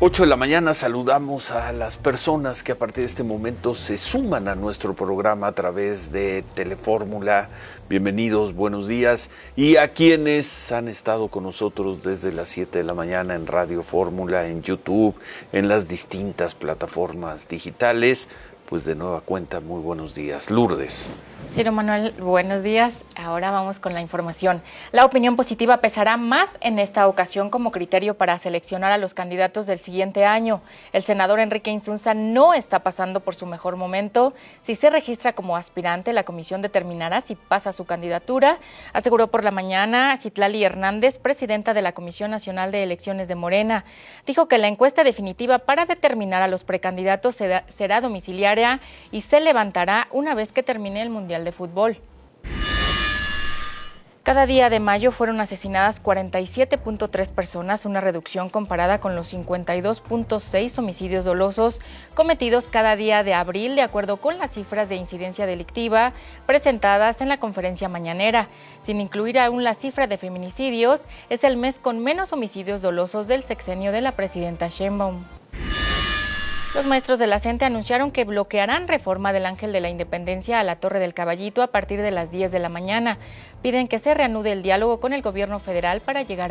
8 de la mañana saludamos a las personas que a partir de este momento se suman a nuestro programa a través de Telefórmula. Bienvenidos, buenos días. Y a quienes han estado con nosotros desde las 7 de la mañana en Radio Fórmula, en YouTube, en las distintas plataformas digitales, pues de nueva cuenta, muy buenos días. Lourdes. Ciro Manuel, buenos días. Ahora vamos con la información. La opinión positiva pesará más en esta ocasión como criterio para seleccionar a los candidatos del siguiente año. El senador Enrique Insunza no está pasando por su mejor momento. Si se registra como aspirante, la comisión determinará si pasa su candidatura, aseguró por la mañana Citlali Hernández, presidenta de la Comisión Nacional de Elecciones de Morena. Dijo que la encuesta definitiva para determinar a los precandidatos será domiciliaria y se levantará una vez que termine el Mundial de Fútbol. Cada día de mayo fueron asesinadas 47.3 personas, una reducción comparada con los 52.6 homicidios dolosos cometidos cada día de abril, de acuerdo con las cifras de incidencia delictiva presentadas en la conferencia mañanera. Sin incluir aún la cifra de feminicidios, es el mes con menos homicidios dolosos del sexenio de la presidenta Sheinbaum. Los maestros de la CENTE anunciaron que bloquearán reforma del Ángel de la Independencia a la Torre del Caballito a partir de las 10 de la mañana. Piden que se reanude el diálogo con el gobierno federal para llegar